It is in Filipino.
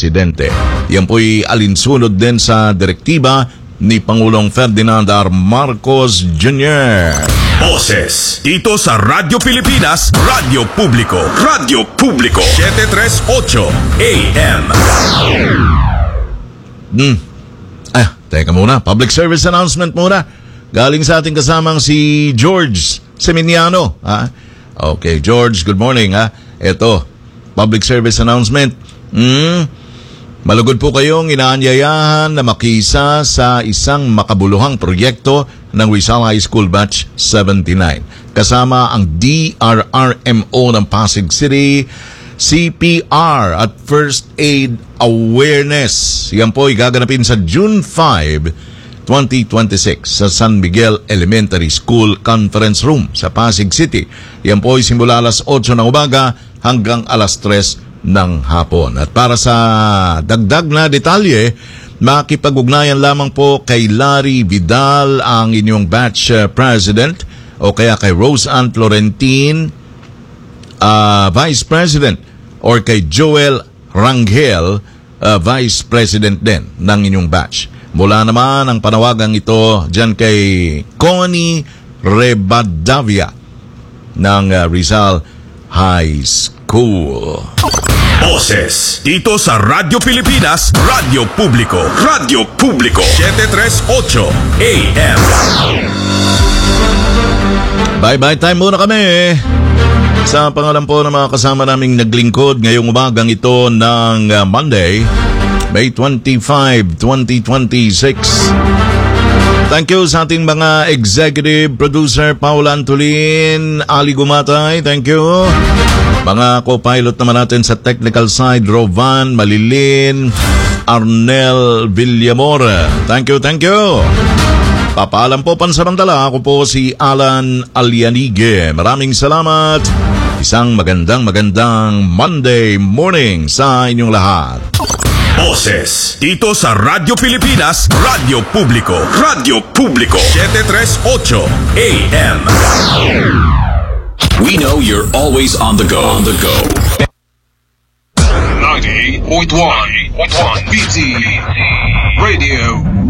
Presidente. Yan po'y alinsunod din sa direktiba ni Pangulong Ferdinand R. Marcos Jr. Boses dito sa Radyo Pilipinas, Radyo Publiko, Radyo Publiko, 738 AM. Teka muna, public service announcement muna. Galing sa ating kasamang si George Seminiano. Okay, George, good morning. Ito, public service announcement. Malugod po kayong inaanyayahan na makisa sa isang makabuluhang proyekto ng Rizal High School Batch 79. Kasama ang DRRMO ng Pasig City, CPR at First Aid Awareness. Yan po ay gaganapin sa June 5, 2026 sa San Miguel Elementary School Conference Room sa Pasig City. Yan po ay simula alas 8 ng umaga hanggang alas 3 ng hapon. At para sa dagdag na detalye, makipag-ugnayan lamang po kay Larry Vidal, ang inyong batch president, o kaya kay Rose Ann Florentin, Vice President, or kay Joel Rangel, Vice President din ng inyong batch. Mula naman ang panawagang ito dyan kay Connie Rebadavia ng Rizal High School. Boses dito sa Radyo Pilipinas, Radyo Publiko, Radyo Publiko, 738 AM. Bye-bye time muna kami. Sa pangalan po ng mga kasama naming naglingkod ngayong umagang ito ng Monday, May 25, 2026. Thank you sa ating mga executive producer, Paula Antolin, Ali Gumatay, thank you. Mga co-pilot naman natin sa technical side, Rovan Malilin, Arnel Villamor. Thank you, thank you. Papaalam po pansamantala, ako po si Alan Alianige. Maraming salamat. Isang magandang Monday morning sa inyong lahat. Boses dito sa Radyo Pilipinas, Radyo Publiko, Radyo Publiko, 738 AM. We know you're always on the go. 98.1 BT Radio.